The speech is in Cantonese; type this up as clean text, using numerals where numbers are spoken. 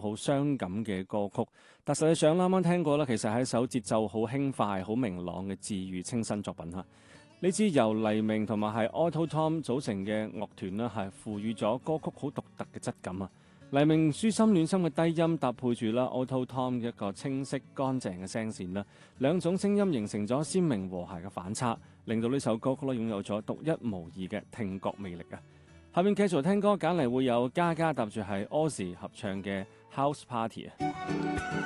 好傷感嘅歌曲。但實際上啱啱聽過啦，其實係一首節奏好輕快、好明朗嘅治癒清新作品嚇。呢支由黎明同埋係 Auto Tom 組成嘅樂團啦，係賦予咗歌曲好獨特嘅質感啊！黎明舒心暖心嘅低音搭配住啦 Auto Tom 嘅一個清晰乾淨嘅聲線啦，兩種聲音形成咗鮮明和諧嘅反差，令到呢首歌曲咧擁有咗獨一無二嘅聽覺魅力啊！下面繼續聽歌揀嚟會有嘉嘉搭住係 Ozzy 合唱嘅 House Party 啊！